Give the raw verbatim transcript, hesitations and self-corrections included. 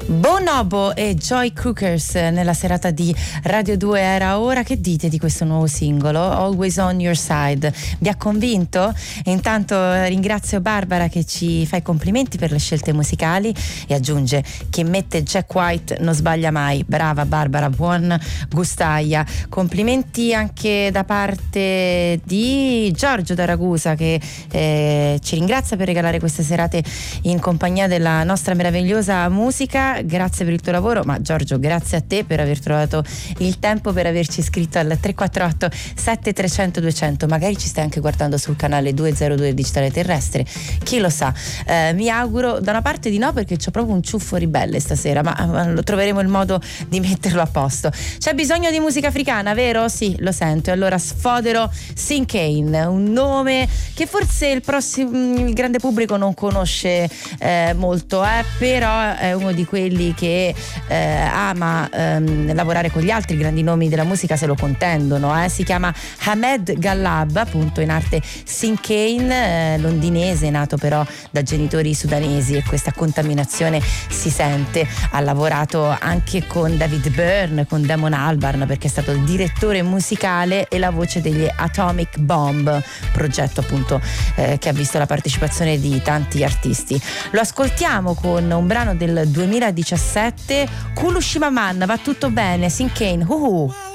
Bonobo e Joy Cookers nella serata di Radio due Era Ora. Che dite di questo nuovo singolo, Always on Your Side? Vi ha convinto? E intanto ringrazio Barbara che ci fa i complimenti per le scelte musicali e aggiunge: chi mette Jack White non sbaglia mai. Brava Barbara, buon gustaia. Complimenti anche da parte di Giorgio da Ragusa che eh, ci ringrazia per regalare queste serate in compagnia della nostra meravigliosa musica. Grazie per il tuo lavoro, ma Giorgio grazie a te per aver trovato il tempo per averci iscritto al tre quattro otto sette tre zero zero due zero zero. Magari ci stai anche guardando sul canale duecentodue Digitale Terrestre, chi lo sa. Eh, mi auguro da una parte di no, perché c'ho proprio un ciuffo ribelle stasera, ma, ma lo troveremo il modo di metterlo a posto. C'è bisogno di musica africana, vero? Sì, lo sento. E allora sfodero Sinkane, un nome che forse il prossimo il grande pubblico non conosce eh, molto, eh, però è uno di quelli che eh, ama ehm, lavorare con gli altri grandi nomi della musica se lo contendono, eh. Si chiama Hamed Gallab, appunto in arte Sinkane, eh, londinese, nato però da genitori sudanesi, e questa contaminazione si sente. Ha lavorato anche con David Byrne, con Damon Albarn, perché è stato il direttore musicale e la voce degli Atomic Bomb, progetto appunto eh, che ha visto la partecipazione di tanti artisti. Lo ascoltiamo con un brano del duemiladiciassette, Kulu Shimaman, va tutto bene, Sinkane, uhu.